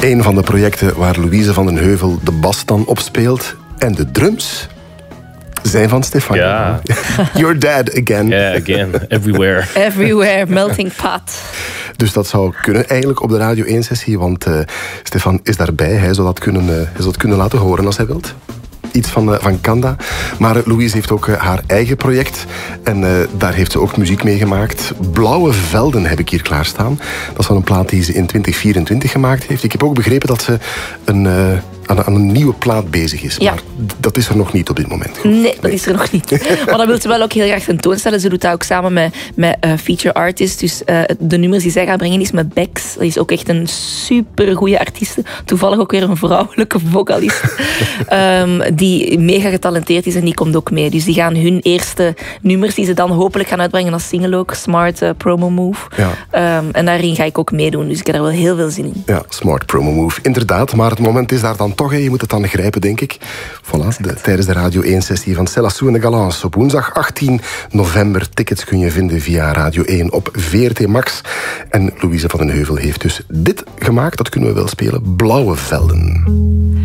Een van de projecten waar Louise van den Heuvel de bas dan opspeelt. En de drums zijn van Stefan. Ja. Your dad again. Yeah, again. Everywhere. Everywhere, melting pot. Dus dat zou kunnen eigenlijk op de Radio 1-sessie, want Stefan is daarbij. Hij zou dat kunnen laten horen als hij wilt. Iets van Kanda. Maar Louise heeft ook haar eigen project. En daar heeft ze ook muziek mee gemaakt. Blauwe Velden heb ik hier klaarstaan. Dat is van een plaat die ze in 2024 gemaakt heeft. Ik heb ook begrepen dat ze aan een nieuwe plaat bezig is. Ja. Maar dat is er nog niet op dit moment. Nee, dat is er nog niet. Maar dat wil ze wel ook heel graag tentoonstellen. Ze doet dat ook samen met feature artists. Dus de nummers die zij gaat brengen is met Bex. Dat is ook echt een supergoeie artiest. Toevallig ook weer een vrouwelijke vocalist. Die mega getalenteerd is en die komt ook mee. Dus die gaan hun eerste nummers die ze dan hopelijk gaan uitbrengen als single ook. Smart Promo Move. Ja. En daarin ga ik ook meedoen. Dus ik heb er wel heel veel zin in. Ja, Smart Promo Move. Inderdaad, maar het moment is daar dan toch. Je moet het dan grijpen, denk ik. Voilà, tijdens de Radio 1-sessie van C'est la Sou en de Galance. Op woensdag 18 november. Tickets kun je vinden via Radio 1 op VRT Max. En Louise van den Heuvel heeft dus dit gemaakt. Dat kunnen we wel spelen. Blauwe Velden.